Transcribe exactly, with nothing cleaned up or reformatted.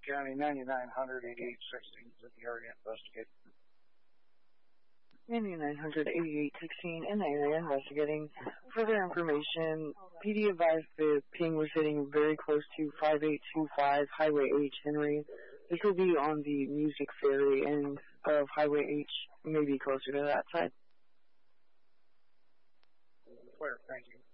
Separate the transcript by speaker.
Speaker 1: County ninety-nine hundred eighty-eight sixteen is in the area investigating.
Speaker 2: ninety-nine hundred eighty-eight sixteen in the area investigating. Further information, P D advised the ping was hitting very close to five eight two five Highway H, Henry. This will be on the Music Ferry end of Highway H, maybe closer to that side.
Speaker 1: Clear, thank you.